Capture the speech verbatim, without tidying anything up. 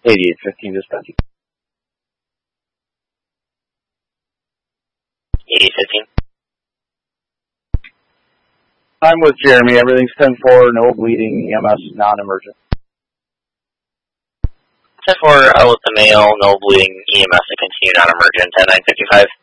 eighty-eight fifteen dispatch. eighty-eight fifteen. I'm with Jeremy. Everything's ten four, no bleeding, E M S, non-emergent. ten four, out with the male, no bleeding, E M S, and continue non-emergent, ten nine fifty-five.